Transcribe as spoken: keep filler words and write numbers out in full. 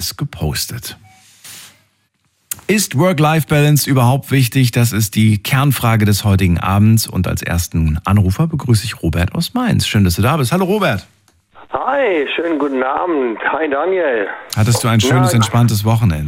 es gepostet. Ist Work-Life-Balance überhaupt wichtig? Das ist die Kernfrage des heutigen Abends. Und als ersten Anrufer begrüße ich Robert aus Mainz. Schön, dass du da bist. Hallo Robert. Hi, schönen guten Abend. Hi Daniel. Hattest du ein schönes, Na, entspanntes Wochenende?